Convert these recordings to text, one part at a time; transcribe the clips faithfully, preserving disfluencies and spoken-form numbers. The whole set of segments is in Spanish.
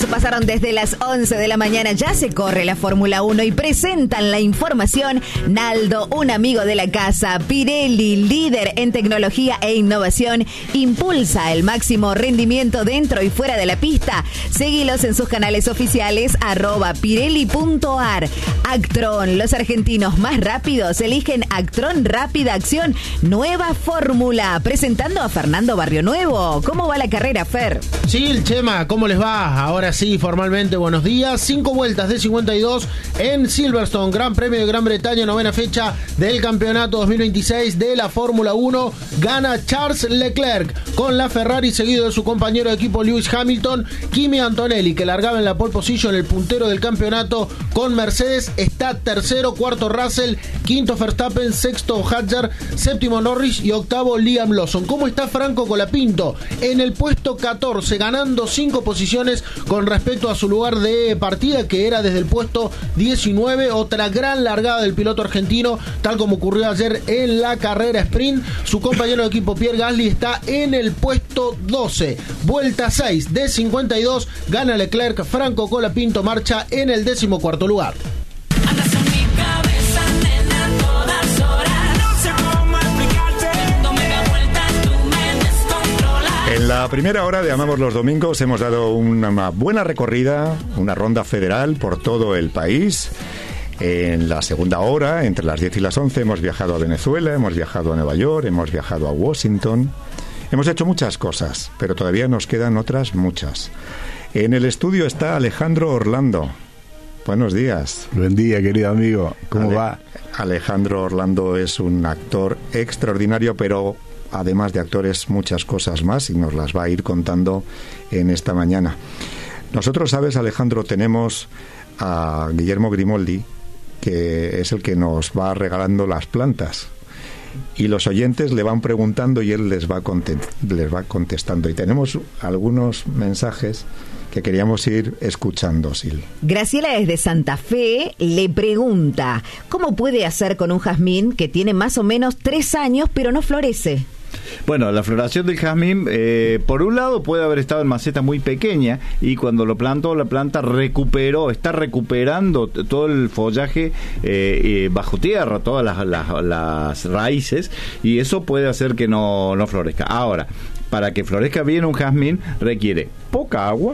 Pasaron desde las once de la mañana, ya se corre la Fórmula uno y presentan la información Naldo, un amigo de la casa. Pirelli, líder en tecnología e innovación, impulsa el máximo rendimiento dentro y fuera de la pista. Seguilos en sus canales oficiales, arroba pirelli punto ar. Actron, los argentinos más rápidos eligen Actron Rápida Acción, nueva fórmula. Presentando a Fernando Barrionuevo. ¿Cómo va la carrera, Fer? Sí, el Chema, ¿cómo les va? Ahora sí, formalmente, buenos días. Cinco vueltas de cincuenta y dos en Silverstone, Gran Premio de Gran Bretaña, novena fecha del campeonato dos mil veintiséis de la Fórmula uno. Gana Charles Leclerc con la Ferrari, seguido de su compañero de equipo Lewis Hamilton. Kimi Antonelli, que largaba en la pole position, el puntero del campeonato con Mercedes, está tercero. Cuarto Russell, quinto Verstappen, sexto Hadjar, séptimo Norris y octavo Liam Lawson. ¿Cómo está Franco Colapinto? En el puesto catorce, ganando cinco posiciones con respecto a su lugar de partida, que era desde el puesto diecinueve. Otra gran largada del piloto argentino, tal como ocurrió ayer en la carrera sprint. Su compañero de equipo Pierre Gasly está en el puesto doce. Vuelta seis de cincuenta y dos, gana Leclerc. Franco Colapinto marcha en el decimocuarto lugar. En la primera hora de Amamos los Domingos hemos dado una buena recorrida, una ronda federal por todo el país. En la segunda hora, entre las diez y las once, hemos viajado a Venezuela, hemos viajado a Nueva York, hemos viajado a Washington. Hemos hecho muchas cosas, pero todavía nos quedan otras muchas. En el estudio está Alejandro Orlando. Buenos días. Buen día, querido amigo. ¿Cómo Ale- va? Alejandro Orlando es un actor extraordinario, pero además de actores, muchas cosas más, y nos las va a ir contando en esta mañana. Nosotros, sabes, Alejandro, tenemos a Guillermo Grimoldi, que es el que nos va regalando las plantas, y los oyentes le van preguntando y él les va, content- les va contestando. Y tenemos algunos mensajes que queríamos ir escuchando, Sil. Graciela desde Santa Fe le pregunta, ¿cómo puede hacer con un jazmín que tiene más o menos tres años pero no florece? Bueno, la floración del jazmín, eh, por un lado, puede haber estado en maceta muy pequeña y cuando lo plantó, la planta recuperó, está recuperando t- todo el follaje eh, eh, bajo tierra, todas las, las, las raíces, y eso puede hacer que no, no florezca. Ahora, para que florezca bien un jazmín requiere poca agua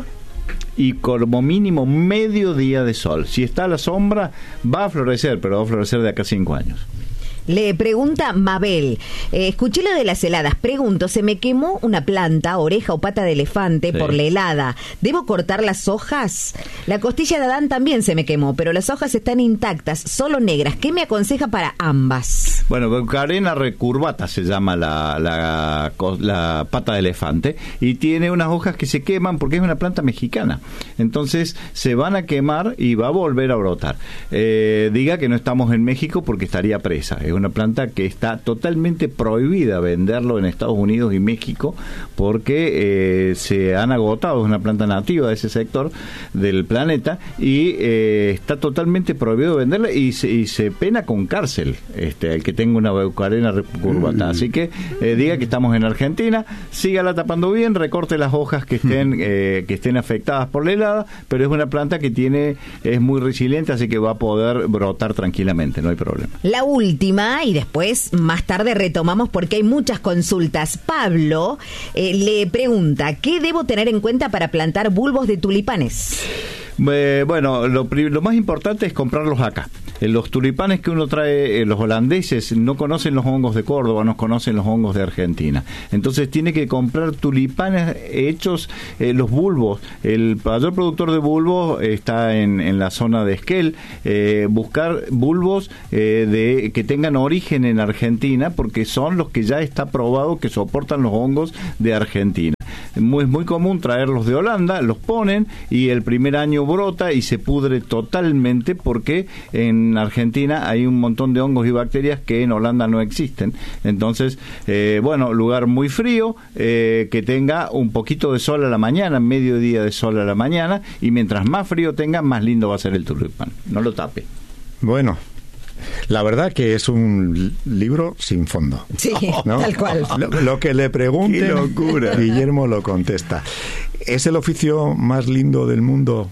y como mínimo medio día de sol. Si está a la sombra, va a florecer, pero va a florecer de acá a cinco años. Le pregunta Mabel, eh, escuché lo de las heladas, pregunto, se me quemó una planta, oreja o pata de elefante, Sí. por la helada, ¿debo cortar las hojas? La costilla de Adán también se me quemó, pero las hojas están intactas, solo negras, ¿qué me aconseja para ambas? Bueno, Carena recurvata se llama la, la, la pata de elefante, y tiene unas hojas que se queman porque es una planta mexicana. Entonces se van a quemar y va a volver a brotar. Eh, diga que no estamos en México porque estaría presa. Es una planta que está totalmente prohibida venderlo en Estados Unidos y México porque eh, se han agotado. Es una planta nativa de ese sector del planeta y eh, está totalmente prohibido venderla y se, y se pena con cárcel este el que tenga una Beucarena recurvata. Mm. Así que eh, diga que estamos en Argentina, sígala tapando bien, recorte las hojas que estén eh, que estén afectadas por la helada, pero es una planta que tiene es muy resiliente, así que va a poder brotar tranquilamente, no hay problema. La última, y después más tarde retomamos porque hay muchas consultas. Pablo eh, le pregunta, ¿qué debo tener en cuenta para plantar bulbos de tulipanes? Eh, bueno, lo, lo más importante es comprarlos acá. Eh, los tulipanes que uno trae, eh, los holandeses no conocen los hongos de Córdoba, no conocen los hongos de Argentina. Entonces tiene que comprar tulipanes hechos, eh, los bulbos. El mayor productor de bulbos está en, en la zona de Esquel. Eh, buscar bulbos eh, de que tengan origen en Argentina, porque son los que ya está probado que soportan los hongos de Argentina. Muy, es muy común traerlos de Holanda, los ponen y el primer año brota y se pudre totalmente porque en Argentina hay un montón de hongos y bacterias que en Holanda no existen. Entonces, eh, bueno, lugar muy frío, eh, que tenga un poquito de sol a la mañana, medio día de sol a la mañana, y mientras más frío tenga, más lindo va a ser el tulipán. No lo tape. Bueno, la verdad que es un libro sin fondo. Sí, ¿no? tal cual. Lo, lo que le pregunten, ¡Qué locura! Guillermo lo contesta. ¿Es el oficio más lindo del mundo?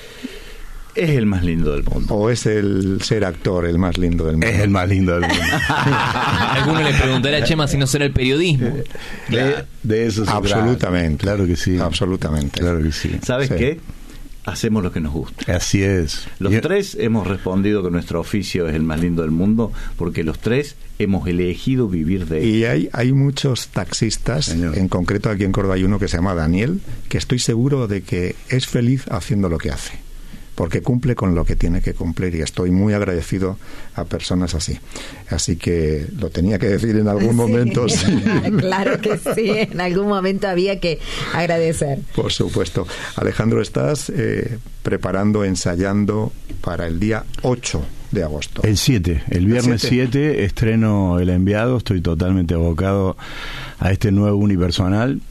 Es el más lindo del mundo. ¿O es el ser actor el más lindo del mundo? Es el más lindo del mundo. Alguno le preguntará a Chema si no será el periodismo. De, de eso se Absolutamente. trata. Claro que sí. Absolutamente. Claro que sí. ¿Sabes Sí. qué? Hacemos lo que nos gusta. Así es. Los Yo- tres hemos respondido que nuestro oficio es el más lindo del mundo porque los tres hemos elegido vivir de él. Y hay, hay muchos taxistas, Señor. en concreto aquí en Córdoba hay uno que se llama Daniel, que estoy seguro de que es feliz haciendo lo que hace, porque cumple con lo que tiene que cumplir, y estoy muy agradecido a personas así. Así que lo tenía que decir en algún Sí. momento, sí. Claro que sí, en algún momento había que agradecer. Por supuesto. Alejandro, estás eh, preparando, ensayando para el día ocho de agosto. El siete, el viernes siete. siete, estreno El Enviado. Estoy totalmente abocado a este nuevo unipersonal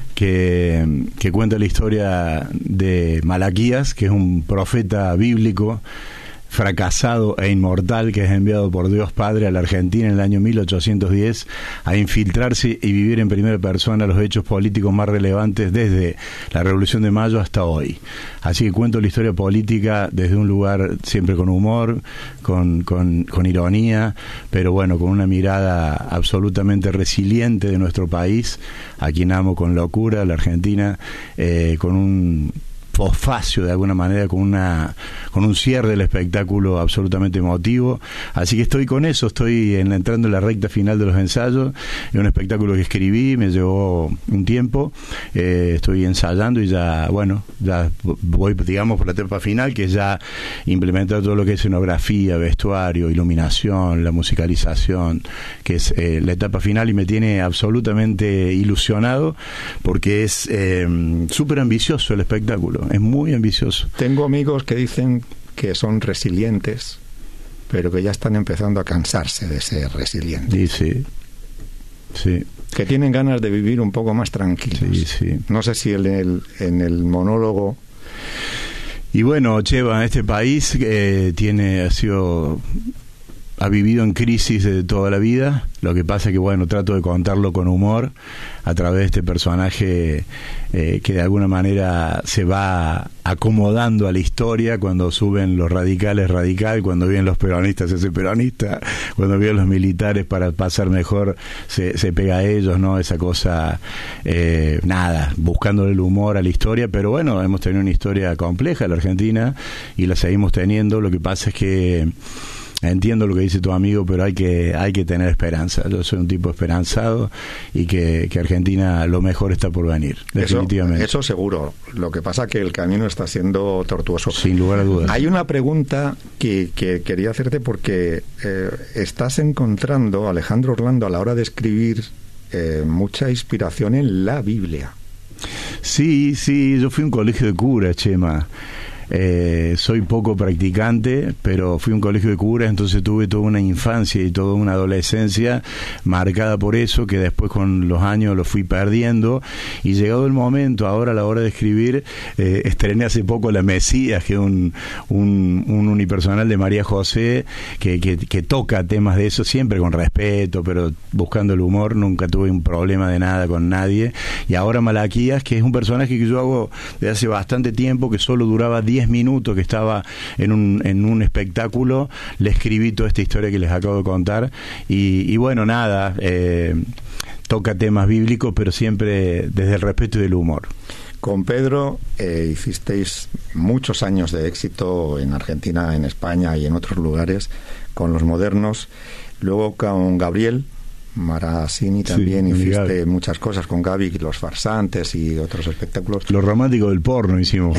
que, que cuenta la historia de Malaquías, que es un profeta bíblico fracasado e inmortal, que es enviado por Dios Padre a la Argentina en el año mil ochocientos diez a infiltrarse y vivir en primera persona los hechos políticos más relevantes desde la Revolución de Mayo hasta hoy. Así que cuento la historia política desde un lugar siempre con humor, con, con, con ironía, pero bueno, con una mirada absolutamente resiliente de nuestro país, a quien amo con locura, la Argentina, eh, con un posfacio de alguna manera, con una con un cierre del espectáculo absolutamente emotivo. Así que estoy con eso, estoy en, entrando en la recta final de los ensayos. Es un espectáculo que escribí, me llevó un tiempo, eh, estoy ensayando y ya, bueno, ya voy, digamos, por la etapa final, que es ya implementar todo lo que es escenografía, vestuario, iluminación, la musicalización, que es eh, la etapa final, y me tiene absolutamente ilusionado porque es eh, súper ambicioso el espectáculo. Es muy ambicioso. Tengo amigos que dicen que son resilientes, pero que ya están empezando a cansarse de ser resilientes. Sí, sí. Sí. Que tienen ganas de vivir un poco más tranquilos. Sí, sí. No sé si en el, en el monólogo... Y bueno, Cheva, este país eh, tiene, ha sido... ha vivido en crisis de toda la vida. Lo que pasa es que, bueno, trato de contarlo con humor a través de este personaje eh, que de alguna manera se va acomodando a la historia. Cuando suben los radicales, radical; cuando vienen los peronistas, se hace peronista; cuando vienen los militares para pasar mejor, se, se pega a ellos, ¿no? Esa cosa, eh, nada, buscándole el humor a la historia. Pero bueno, hemos tenido una historia compleja en la Argentina y la seguimos teniendo. Lo que pasa es que entiendo lo que dice tu amigo, pero hay que hay que tener esperanza. Yo soy un tipo esperanzado y que, que Argentina lo mejor está por venir, definitivamente. Eso, eso seguro. Lo que pasa es que el camino está siendo tortuoso. Sin lugar a dudas. Hay una pregunta que, que quería hacerte porque eh, estás encontrando, Alejandro Orlando, a la hora de escribir eh, mucha inspiración en la Biblia. Sí, sí, yo fui a un colegio de cura, Chema. Eh, soy poco practicante, pero fui a un colegio de curas, entonces tuve toda una infancia y toda una adolescencia marcada por eso, que después con los años lo fui perdiendo. Y llegado el momento, ahora a la hora de escribir, eh, estrené hace poco La Mesías, que es un, un, un unipersonal de María José, que, que, que toca temas de eso, siempre con respeto, pero buscando el humor. Nunca tuve un problema de nada con nadie. Y ahora Malaquías, que es un personaje que yo hago desde hace bastante tiempo, que solo duraba diez minutos, que estaba en un, en un espectáculo. Le escribí toda esta historia que les acabo de contar y, y bueno, nada, eh, toca temas bíblicos, pero siempre desde el respeto y el humor. Con Pedro eh, hicisteis muchos años de éxito en Argentina, en España y en otros lugares con Los Modernos. Luego con Gabriel Marasini también sí, hiciste Gaby. muchas cosas con Gaby, Los Farsantes y otros espectáculos. Lo romántico del porno hicimos.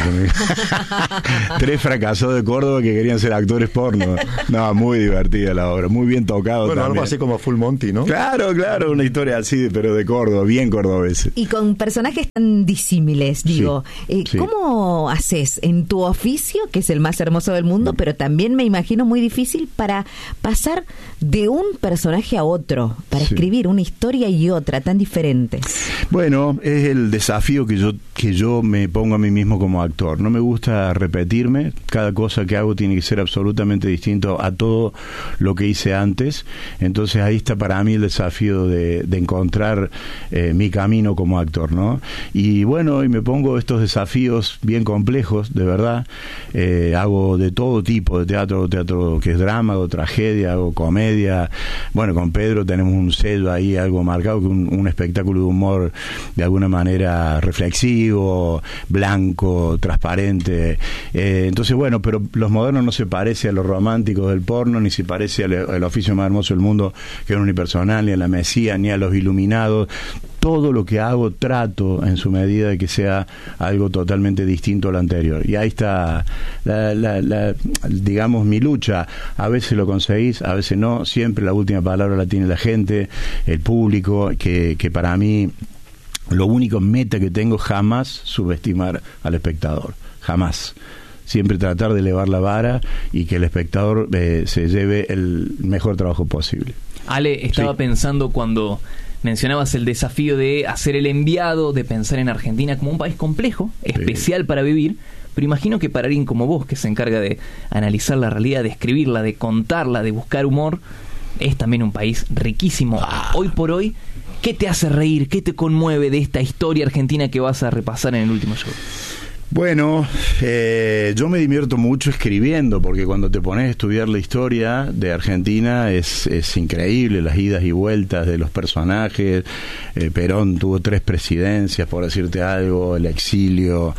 Tres fracasados de Córdoba que querían ser actores porno. No, muy divertida la obra, muy bien tocado. Bueno, también. algo así como Full Monty, ¿no? Claro, claro, una historia así, pero de Córdoba, bien cordobeses. Y con personajes tan disímiles, digo, Sí, eh, sí. ¿cómo haces en tu oficio, que es el más hermoso del mundo, pero también me imagino muy difícil para pasar de un personaje a otro, para Sí. escribir una historia y otra tan diferentes? Bueno, es el desafío que yo que yo me pongo a mí mismo como actor. No me gusta repetirme. Cada cosa que hago tiene que ser absolutamente distinto a todo lo que hice antes. Entonces ahí está para mí el desafío de, de encontrar eh, mi camino como actor, ¿no? Y bueno, y me pongo estos desafíos bien complejos, de verdad. Eh, hago de todo tipo de teatro, teatro que es drama, hago tragedia, hago comedia. Bueno, con Pedro tenemos un sello ahí, algo marcado, un, un espectáculo de humor de alguna manera reflexivo, blanco, transparente. Eh, entonces, bueno, pero los modernos no se parece a los románticos del porno, ni se parece al, al oficio más hermoso del mundo, que es unipersonal, ni a la Mesía, ni a los iluminados. Todo lo que hago trato en su medida de que sea algo totalmente distinto a lo anterior. Y ahí está, la, la, la, digamos, mi lucha. A veces lo conseguís, a veces no. Siempre la última palabra la tiene la gente, el público, que, que para mí lo único meta que tengo, jamás subestimar al espectador. Jamás. Siempre tratar de elevar la vara y que el espectador eh, se lleve el mejor trabajo posible. Ale, estaba sí. pensando cuando mencionabas el desafío de hacer el enviado, de pensar en Argentina como un país complejo, especial sí. para vivir, pero imagino que para alguien como vos, que se encarga de analizar la realidad, de escribirla, de contarla, de buscar humor, es también un país riquísimo. Ah. Hoy por hoy, ¿qué te hace reír? ¿Qué te conmueve de esta historia argentina que vas a repasar en el último show? Bueno, eh, yo me divierto mucho escribiendo, porque cuando te pones a estudiar la historia de Argentina es, es increíble, las idas y vueltas de los personajes. eh, Perón tuvo tres presidencias, por decirte algo, el exilio,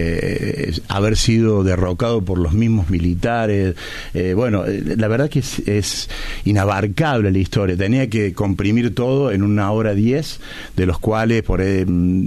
eh, haber sido derrocado por los mismos militares. eh, bueno, la verdad que es, es inabarcable la historia, tenía que comprimir todo en una hora diez, de los cuales por eh,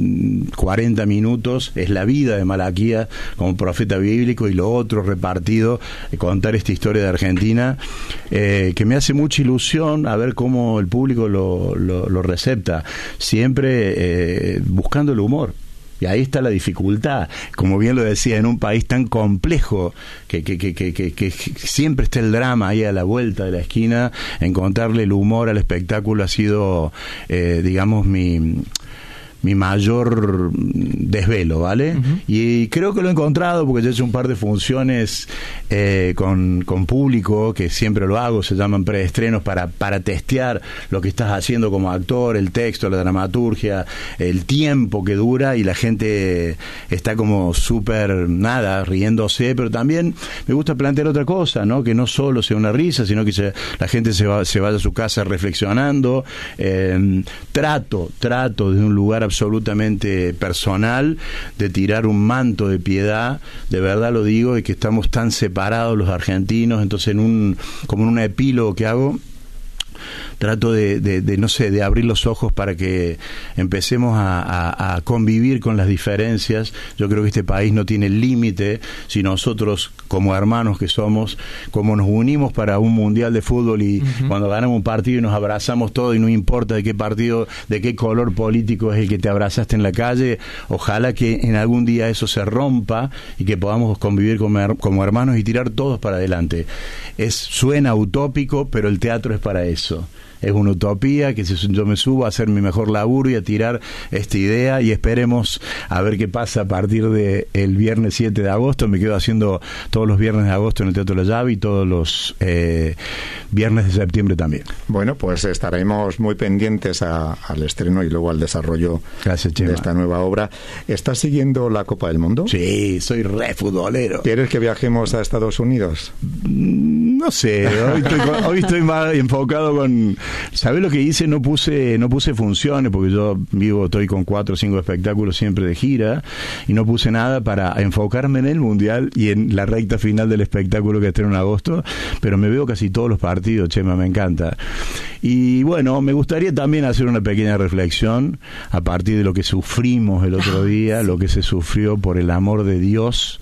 cuarenta minutos es la vida de Malaquía como profeta bíblico, y lo otro repartido, eh, contar esta historia de Argentina, eh, que me hace mucha ilusión a ver cómo el público lo, lo, lo recepta, siempre eh, buscando el humor. Y ahí está la dificultad, como bien lo decía, en un país tan complejo, que, que, que, que, que, que siempre está el drama ahí a la vuelta de la esquina. Encontrarle el humor al espectáculo ha sido, eh, digamos, mi... mi mayor desvelo, ¿vale? Uh-huh. Y creo que lo he encontrado porque ya he hecho un par de funciones eh, con, con público, que siempre lo hago, se llaman preestrenos, para, para testear lo que estás haciendo como actor, el texto, la dramaturgia, el tiempo que dura, y la gente está como súper, nada, riéndose, pero también me gusta plantear otra cosa, ¿no? Que no solo sea una risa, sino que se, la gente se, va, se vaya a su casa reflexionando. Eh, trato, trato de un lugar absolutamente personal, de tirar un manto de piedad, de verdad lo digo, y que estamos tan separados los argentinos. Entonces, en un como en un epílogo que hago, trato de, de, de, no sé, de abrir los ojos para que empecemos a, a, a convivir con las diferencias. Yo creo que este país no tiene límite si nosotros, como hermanos que somos, como nos unimos para un mundial de fútbol y uh-huh. cuando ganamos un partido y nos abrazamos todos, y no importa de qué partido, de qué color político es el que te abrazaste en la calle. Ojalá que en algún día eso se rompa y que podamos convivir como, como hermanos y tirar todos para adelante. Es, suena utópico, pero el teatro es para eso. Es una utopía que si yo me subo a hacer mi mejor laburo y a tirar esta idea, y esperemos a ver qué pasa a partir del viernes siete de agosto. Me quedo haciendo todos los viernes de agosto en el Teatro La Llave y todos los eh, viernes de septiembre también. Bueno, pues estaremos muy pendientes a, al estreno y luego al desarrollo Gracias, Chema. de esta nueva obra. ¿Estás siguiendo la Copa del Mundo? Sí, soy re futbolero. ¿Quieres que viajemos a Estados Unidos? No sé, hoy estoy, hoy estoy más enfocado con... ¿Sabés lo que hice? No puse no puse funciones, porque yo vivo, estoy con cuatro o cinco espectáculos siempre de gira, y no puse nada para enfocarme en el Mundial y en la recta final del espectáculo que estreno en agosto, pero me veo casi todos los partidos, Chema, me encanta. Y bueno, me gustaría también hacer una pequeña reflexión a partir de lo que sufrimos el otro día, lo que se sufrió por el amor de Dios.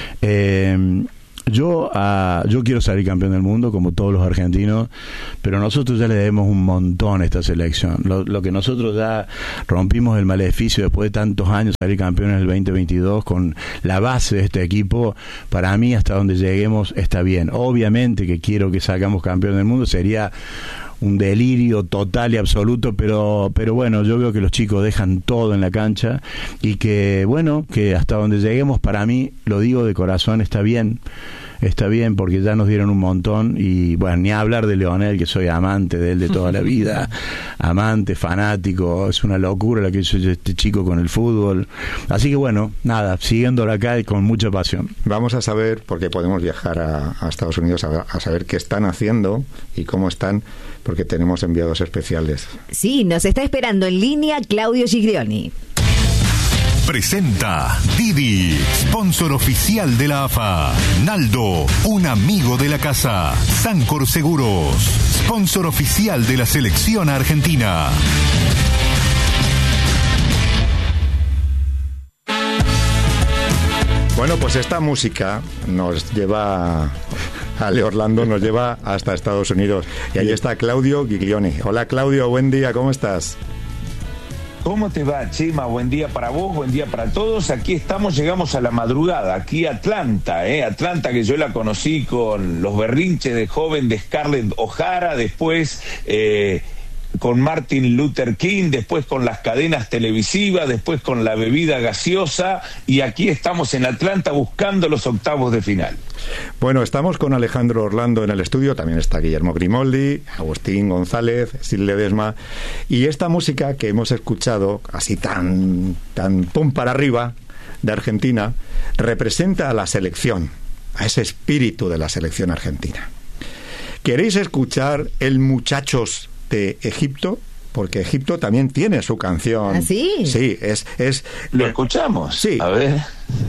Eh... Yo uh, yo quiero salir campeón del mundo, como todos los argentinos, pero nosotros ya le debemos un montón a esta selección. Lo, lo que nosotros ya rompimos el maleficio después de tantos años, salir campeones en el veinte veintidós con la base de este equipo, para mí hasta donde lleguemos está bien. Obviamente que quiero que salgamos campeón del mundo, sería un delirio total y absoluto, pero pero bueno, yo veo que los chicos dejan todo en la cancha y que, bueno, que hasta donde lleguemos, para mí, lo digo de corazón, está bien. Está bien, porque ya nos dieron un montón y, bueno, ni hablar de Leonel, que soy amante de él de toda la vida, amante, fanático, es una locura la que hizo este chico con el fútbol. Así que, bueno, nada, siguiéndolo acá y con mucha pasión. Vamos a saber, porque podemos viajar a, a Estados Unidos a, a saber qué están haciendo y cómo están, porque tenemos enviados especiales. Sí, nos está esperando en línea Claudio Giglioni. Presenta Didi, sponsor oficial de la A F A. Naldo, un amigo de la casa. Sancor Seguros, sponsor oficial de la selección argentina. Bueno, pues esta música nos lleva, Ale Orlando, nos lleva hasta Estados Unidos. Y ahí está Claudio Giglioni. Hola Claudio, buen día, ¿cómo estás? ¿Cómo te va, Chema? Buen día para vos, buen día para todos. Aquí estamos, llegamos a la madrugada, aquí a Atlanta, ¿eh? Atlanta, que yo la conocí con los berrinches de joven de Scarlett O'Hara, después eh, con Martin Luther King, después con las cadenas televisivas, después con la bebida gaseosa, y aquí estamos en Atlanta buscando los octavos de final. Bueno, estamos con Alejandro Orlando en el estudio, también está Guillermo Grimoldi, Agustín González, Sil Ledesma, y esta música que hemos escuchado, así tan, tan pum para arriba, de Argentina, representa a la selección, a ese espíritu de la selección argentina. ¿Queréis escuchar el Muchachos de Egipto? Porque Egipto también tiene su canción. ¿Ah, sí? Sí, es... es ¿Lo escuchamos? Sí. A ver...